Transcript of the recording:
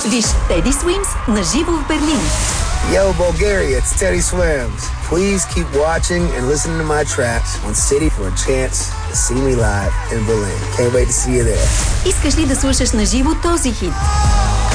Виж Teddy Swims на живо в Берлин. Yo, Bulgaria, it's Teddy Swims. Please keep watching and listening to my tracks on City for a chance to see me live in Berlin. Can't wait to see you there. Искаш ли да слушаш на живо този хит?